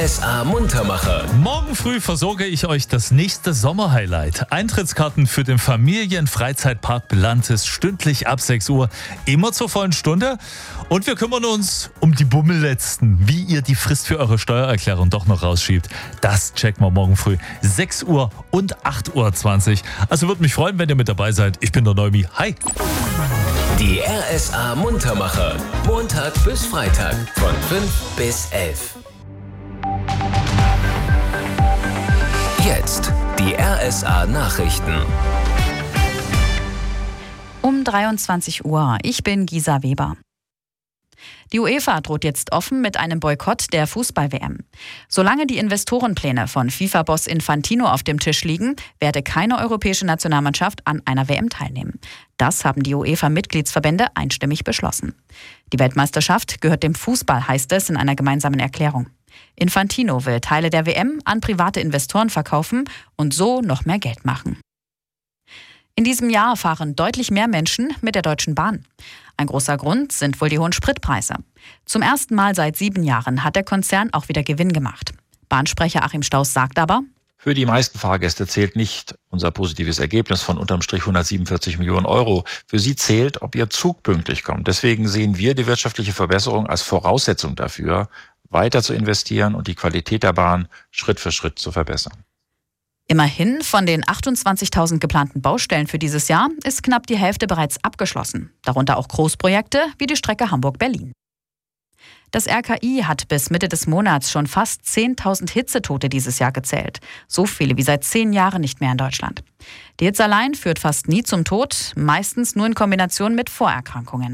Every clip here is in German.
RSA Muntermacher. Morgen früh versorge ich euch das nächste Sommerhighlight. Eintrittskarten für den Familienfreizeitpark Belantis stündlich ab 6 Uhr, immer zur vollen Stunde. Und wir kümmern uns um die Bummelletzten, wie ihr die Frist für eure Steuererklärung doch noch rausschiebt. Das checken wir morgen früh, 6 Uhr und 8.20 Uhr. Also würde mich freuen, wenn ihr mit dabei seid. Ich bin der Neumi. Hi! Die RSA Muntermacher. Montag bis Freitag von 5 bis 11. Jetzt die RSA Nachrichten. Um 23 Uhr. Ich bin Gisa Weber. Die UEFA droht jetzt offen mit einem Boykott der Fußball-WM. Solange die Investorenpläne von FIFA-Boss Infantino auf dem Tisch liegen, werde keine europäische Nationalmannschaft an einer WM teilnehmen. Das haben die UEFA-Mitgliedsverbände einstimmig beschlossen. Die Weltmeisterschaft gehört dem Fußball, heißt es in einer gemeinsamen Erklärung. Infantino will Teile der WM an private Investoren verkaufen und so noch mehr Geld machen. In diesem Jahr fahren deutlich mehr Menschen mit der Deutschen Bahn. Ein großer Grund sind wohl die hohen Spritpreise. Zum ersten Mal seit 7 Jahren hat der Konzern auch wieder Gewinn gemacht. Bahnsprecher Achim Stauß sagt aber: Für die meisten Fahrgäste zählt nicht unser positives Ergebnis von unterm Strich 147 Millionen Euro. Für sie zählt, ob ihr Zug pünktlich kommt. Deswegen sehen wir die wirtschaftliche Verbesserung als Voraussetzung dafür, weiter zu investieren und die Qualität der Bahn Schritt für Schritt zu verbessern. Immerhin, von den 28.000 geplanten Baustellen für dieses Jahr ist knapp die Hälfte bereits abgeschlossen. Darunter auch Großprojekte wie die Strecke Hamburg-Berlin. Das RKI hat bis Mitte des Monats schon fast 10.000 Hitzetote dieses Jahr gezählt. So viele wie seit 10 Jahren nicht mehr in Deutschland. Die Hitze allein führt fast nie zum Tod, meistens nur in Kombination mit Vorerkrankungen.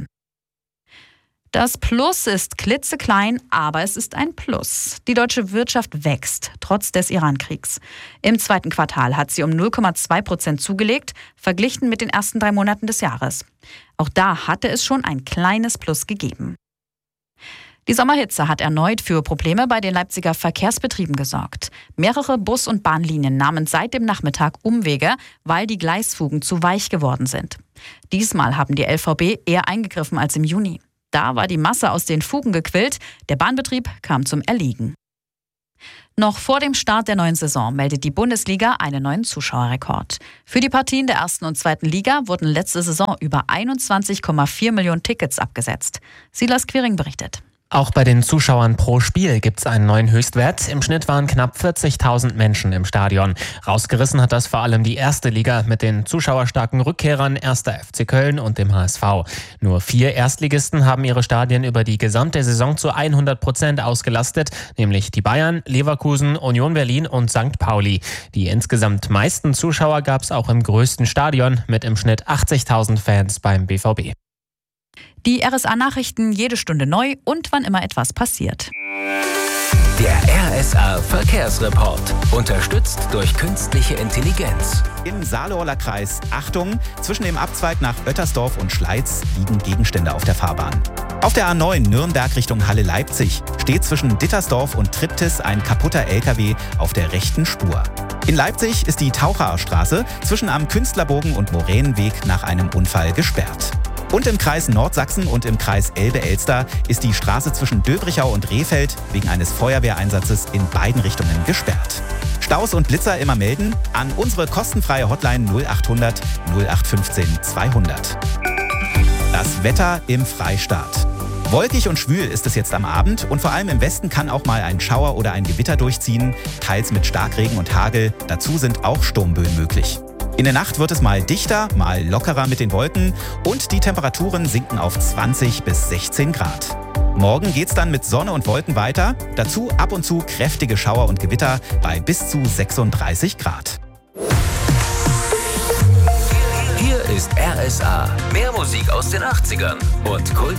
Das Plus ist klitzeklein, aber es ist ein Plus. Die deutsche Wirtschaft wächst, trotz des Iran-Kriegs. Im 2. Quartal hat sie um 0,2% zugelegt, verglichen mit den ersten 3 Monaten des Jahres. Auch da hatte es schon ein kleines Plus gegeben. Die Sommerhitze hat erneut für Probleme bei den Leipziger Verkehrsbetrieben gesorgt. Mehrere Bus- und Bahnlinien nahmen seit dem Nachmittag Umwege, weil die Gleisfugen zu weich geworden sind. Diesmal haben die LVB eher eingegriffen als im Juni. Da war die Masse aus den Fugen gequillt, der Bahnbetrieb kam zum Erliegen. Noch vor dem Start der neuen Saison meldet die Bundesliga einen neuen Zuschauerrekord. Für die Partien der 1. und 2. Liga wurden letzte Saison über 21,4 Millionen Tickets abgesetzt. Silas Quiring berichtet. Auch bei den Zuschauern pro Spiel gibt es einen neuen Höchstwert. Im Schnitt waren knapp 40.000 Menschen im Stadion. Rausgerissen hat das vor allem die 1. Liga mit den zuschauerstarken Rückkehrern 1. FC Köln und dem HSV. Nur 4 Erstligisten haben ihre Stadien über die gesamte Saison zu 100% ausgelastet, nämlich die Bayern, Leverkusen, Union Berlin und St. Pauli. Die insgesamt meisten Zuschauer gab es auch im größten Stadion mit im Schnitt 80.000 Fans beim BVB. Die RSA-Nachrichten jede Stunde neu und wann immer etwas passiert. Der RSA Verkehrsreport. Unterstützt durch künstliche Intelligenz. Im Saarlouer Kreis, Achtung, zwischen dem Abzweig nach Oettersdorf und Schleiz liegen Gegenstände auf der Fahrbahn. Auf der A9 Nürnberg Richtung Halle-Leipzig steht zwischen Dittersdorf und Triptis ein kaputter LKW auf der rechten Spur. In Leipzig ist die Taucherstraße zwischen am Künstlerbogen und Moränenweg nach einem Unfall gesperrt. Und im Kreis Nordsachsen und im Kreis Elbe-Elster ist die Straße zwischen Döbrichau und Rehfeld wegen eines Feuerwehreinsatzes in beiden Richtungen gesperrt. Staus und Blitzer immer melden an unsere kostenfreie Hotline 0800 0815 200. Das Wetter im Freistaat. Wolkig und schwül ist es jetzt am Abend und vor allem im Westen kann auch mal ein Schauer oder ein Gewitter durchziehen, teils mit Starkregen und Hagel. Dazu sind auch Sturmböen möglich. In der Nacht wird es mal dichter, mal lockerer mit den Wolken und die Temperaturen sinken auf 20 bis 16 Grad. Morgen geht's dann mit Sonne und Wolken weiter, dazu ab und zu kräftige Schauer und Gewitter bei bis zu 36 Grad. Hier ist RSA. Mehr Musik aus den 80ern und Kult